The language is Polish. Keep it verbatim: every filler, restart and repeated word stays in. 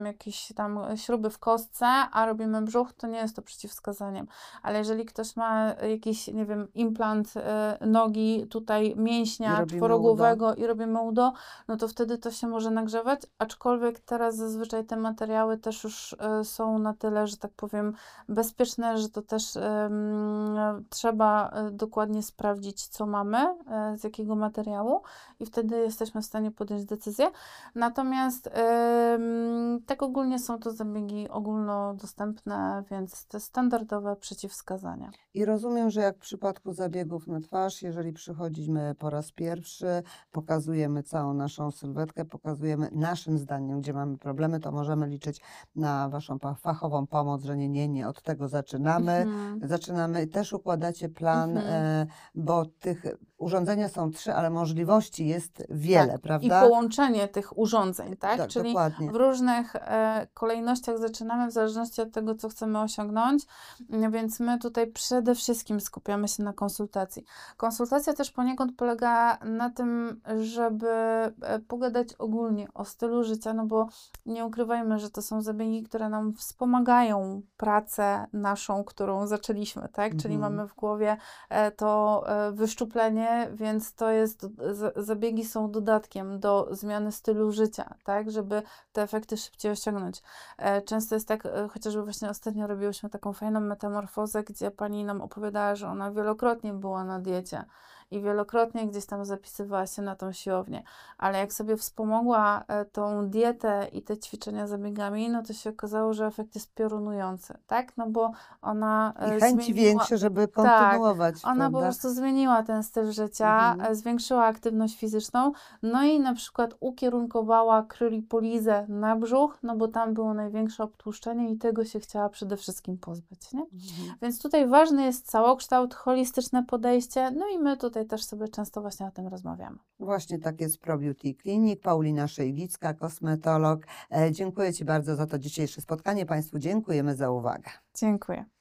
jakieś tam śruby w kostce, a robimy brzuch, to nie jest to przeciwwskazaniem. Ale jeżeli ktoś ma jakiś, nie wiem, implant y, nogi, tutaj I mięśnia robimy udo. czworogłowego i robimy udo, no to wtedy to się może nagrzewać, aczkolwiek teraz zazwyczaj te materiały też już y, są na tyle, że tak powiem, bezpieczne, że to też y, mm, trzeba y, dokładnie sprawdzić, co mamy, y, z jakiego materiału i wtedy jesteśmy w stanie podjąć decyzję. Natomiast ym, tak ogólnie są to zabiegi ogólnodostępne, więc te standardowe przeciwwskazania. I rozumiem, że jak w przypadku zabiegów na twarz, jeżeli przychodzimy po raz pierwszy, pokazujemy całą naszą sylwetkę, pokazujemy naszym zdaniem, gdzie mamy problemy, to możemy liczyć na Waszą pa- fachową pomoc, że nie, nie, nie, od tego zaczynamy. Mhm. Zaczynamy, też układacie plan, Mhm. e, bo tych urządzenia są trzy, ale możliwości jest wiele, Tak, i prawda? połączenie tych urządzeń, tak? Do, Czyli dokładnie. w różnych e, kolejnościach zaczynamy w zależności od tego, co chcemy osiągnąć, Mm, więc my tutaj przede wszystkim skupiamy się na konsultacji. Konsultacja też poniekąd polega na tym, żeby e, pogadać ogólnie o stylu życia, no bo nie ukrywajmy, że to są zabiegi, które nam wspomagają pracę naszą, którą zaczęliśmy, tak? Czyli Mhm. mamy w głowie e, to e, wyszczuplenie, więc to jest, z- zabiegi są dodatkiem do zmiany stylu życia, tak? Żeby te efekty szybciej osiągnąć. E, Często jest tak, e, chociażby właśnie ostatnio robiłyśmy taką fajną metamorfozę, gdzie pani nam opowiadała, że ona wielokrotnie była na diecie i wielokrotnie gdzieś tam zapisywała się na tą siłownię, ale jak sobie wspomogła e, tą dietę i te ćwiczenia zabiegami, no to się okazało, że efekt jest piorunujący, tak? No bo ona I e, chęci zmieniła... większe, żeby Tak, kontynuować, ona po prawda? prostu zmieniła ten styl życia, Mhm. e, zwiększyła aktywność fizyczną, no i na przykład ukierunkowała krylipolizę na brzuch, no bo tam było największe obtłuszczenie i tego się chciała przede wszystkim pozbyć, nie? Mhm. Więc tutaj ważny jest całokształt, holistyczne podejście, no i my tutaj też sobie często właśnie o tym rozmawiamy. Właśnie tak jest Pro Beauty Clinic. Paulina Szejwicka, kosmetolog. E, dziękuję Ci bardzo za to dzisiejsze spotkanie. Państwu dziękujemy za uwagę. Dziękuję.